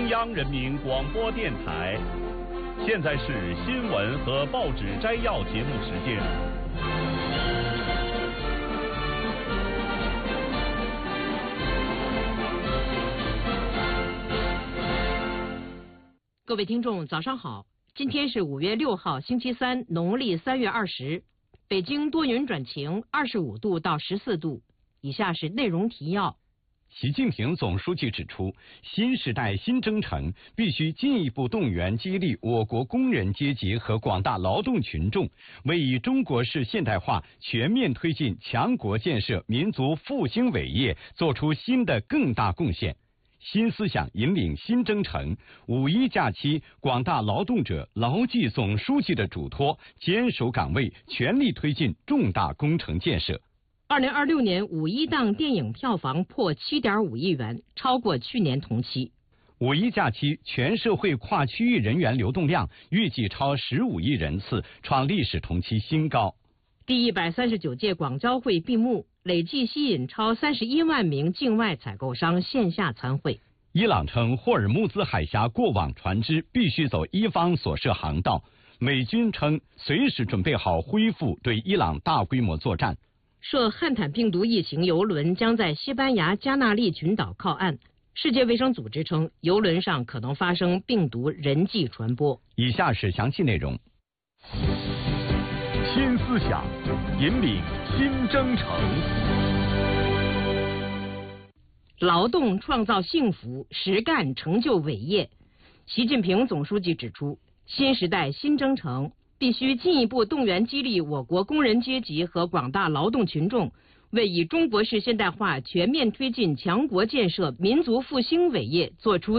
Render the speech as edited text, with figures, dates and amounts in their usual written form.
央人民广播电台，现在是新闻和报纸摘要节目时间。 各位听众，早上好！今天是5月6号，星期三，农历3月20。北京多云转晴，25度到14度。以下是内容提要。 习近平总书记指出，新时代新征程必须进一步动员激励我国工人阶级和广大劳动群众，为以中国式现代化全面推进强国建设民族复兴伟业做出新的更大贡献。新思想引领新征程，5·1假期，广大劳动者牢记总书记的嘱托，坚守岗位，全力推进重大工程建设。 2026年5·1档电影票房破7.5亿元，超过去年同期。 5·1假期全社会跨区域人员流动量预计超15亿人次，创历史同期新高。 第139届广交会闭幕，累计吸引超31万名境外采购商线下参会。 伊朗称霍尔木兹海峡过往船只必须走伊方所设航道，美军称随时准备好恢复对伊朗大规模作战。 涉汉坦病毒疫情邮轮将在西班牙加纳利群岛靠岸。世界卫生组织称，邮轮上可能发生病毒人际传播。 以下是详细内容。 新思想引领新征程， 劳动创造幸福，实干成就伟业。习近平总书记指出，新时代新征程必须进一步动员激励我国工人阶级和广大劳动群众，为以中国式现代化全面推进强国建设民族复兴伟业做出